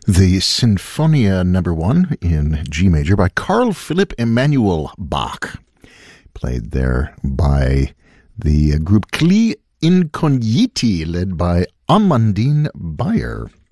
The Sinfonia No. 1 in G major by Carl Philipp Emanuel Bach, played there by the group Cli Incogniti, led by Amandine Bayer.